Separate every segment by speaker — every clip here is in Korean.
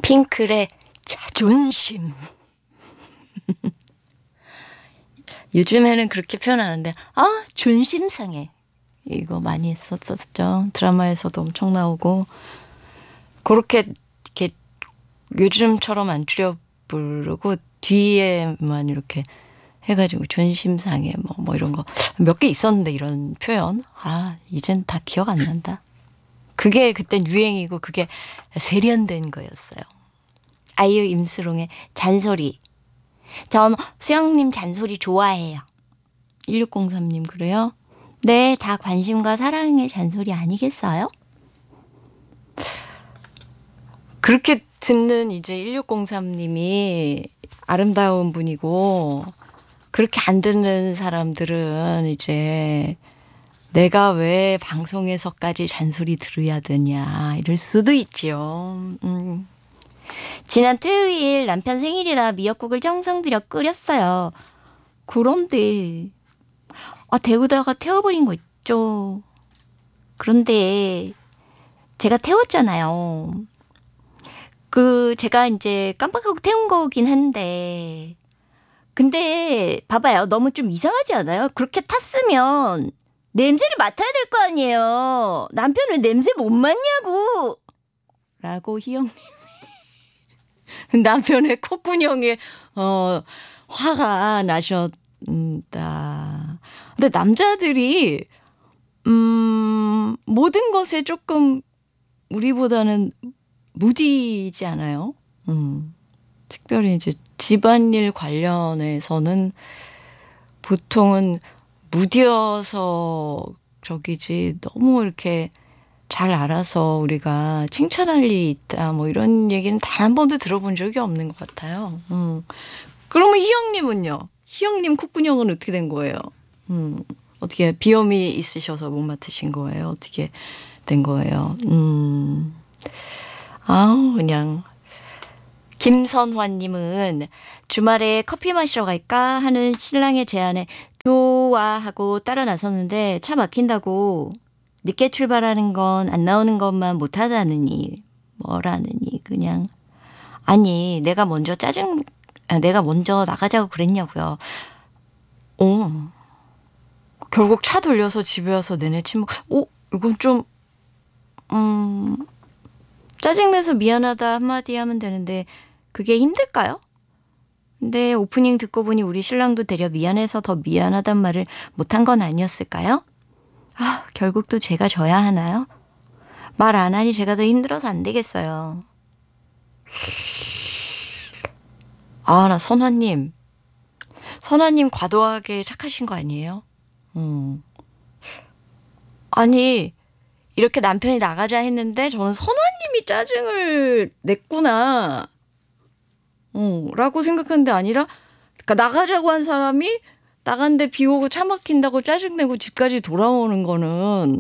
Speaker 1: 핑클의 자존심. 요즘에는 그렇게 표현하는데 존심 상해. 이거 많이 했었었죠. 드라마에서도 엄청 나오고. 그렇게 이렇게 요즘처럼 안 줄여 부르고 뒤에만 이렇게 해가지고 존심 상해 뭐 이런 거 몇 개 있었는데 이런 표현. 이젠 다 기억 안 난다. 그게 그땐 유행이고 그게 세련된 거였어요. 아이유 임수롱의 잔소리. 전 수영님 잔소리 좋아해요. 1603님 그래요? 네, 다 관심과 사랑의 잔소리 아니겠어요? 그렇게 듣는 이제 1603님이 아름다운 분이고 그렇게 안 듣는 사람들은 이제 내가 왜 방송에서까지 잔소리 들어야 되냐 이럴 수도 있지요. 지난 토요일 남편 생일이라 미역국을 정성 들여 끓였어요. 그런데 데우다가 태워버린 거 있죠. 그런데 제가 태웠잖아요. 제가 이제 깜빡하고 태운 거긴 한데 근데 봐봐요. 너무 좀 이상하지 않아요? 그렇게 탔으면 냄새를 맡아야 될 거 아니에요. 남편 왜 냄새 못 맡냐고 라고 희영님 남편의 콧구녕에 화가 나셨다. 근데 남자들이 모든 것에 조금 우리보다는 무디지 않아요? 특별히 이제 집안일 관련해서는 보통은 무디어서 저기지 너무 이렇게 잘 알아서 우리가 칭찬할 일이 있다 뭐 이런 얘기는 단 한 번도 들어본 적이 없는 것 같아요. 그러면 희영님은요? 희영님 콧구녕은 어떻게 된 거예요? 어떻게 비염이 있으셔서 못 맡으신 거예요? 어떻게 된 거예요? 그냥 김선환님은 주말에 커피 마시러 갈까 하는 신랑의 제안에 좋아하고 따라 나섰는데 차 막힌다고 늦게 출발하는 건 안 나오는 것만 못하다느니 뭐라느니 그냥 아니 내가 먼저 나가자고 그랬냐고요. 결국 차 돌려서 집에 와서 내내 침묵. 이건 좀 짜증내서 미안하다 한마디 하면 되는데 그게 힘들까요? 근데 오프닝 듣고 보니 우리 신랑도 되려 미안해서 더 미안하단 말을 못한 건 아니었을까요? 결국 또 제가 져야 하나요? 말 안 하니 제가 더 힘들어서 안 되겠어요. 나 선화님 과도하게 착하신 거 아니에요? 아니 이렇게 남편이 나가자 했는데 저는 선화님이 짜증을 냈구나 라고 생각했는데 아니라 그러니까 나가자고 한 사람이 나간데 비 오고 차 막힌다고 짜증내고 집까지 돌아오는 거는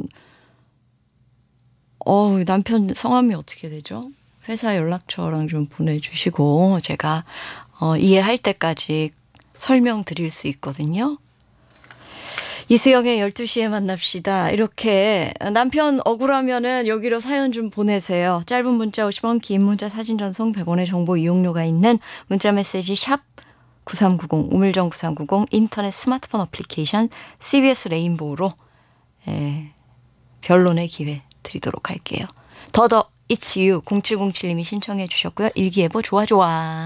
Speaker 1: 남편 성함이 어떻게 되죠? 회사 연락처랑 좀 보내주시고 제가 이해할 때까지 설명드릴 수 있거든요. 이수영의 12시에 만납시다. 이렇게 남편 억울하면은 여기로 사연 좀 보내세요. 짧은 문자 50원, 긴 문자 사진 전송 100원의 정보 이용료가 있는 문자 메시지 샵 9390, 우물정 9390, 인터넷 스마트폰 어플리케이션 CBS 레인보우로 변론의 기회 드리도록 할게요. 더더 It's You 0707님이 신청해 주셨고요. 일기예보 좋아.